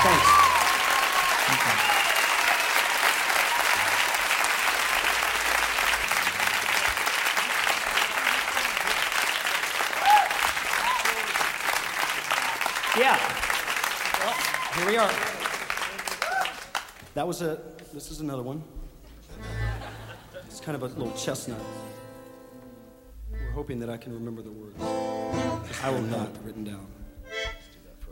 Thanks. Yeah. Well, here we are. This is another one. It's kind of a little chestnut. We're hoping that I can remember the words. I will not written down.